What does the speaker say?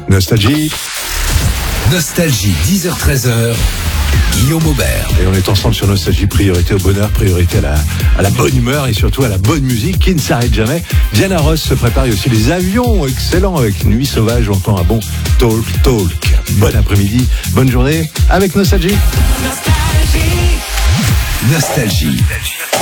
Nostalgie. Nostalgie, 10h-13h, Guillaume Aubert. Et on est ensemble sur Nostalgie, priorité au bonheur, priorité à la bonne humeur et surtout à la bonne musique qui ne s'arrête jamais. Diana Ross se prépare, il y a aussi les avions excellents avec Nuit Sauvage, on entend un bon talk. Bon après-midi, bonne journée avec Nostalgie. Nostalgie.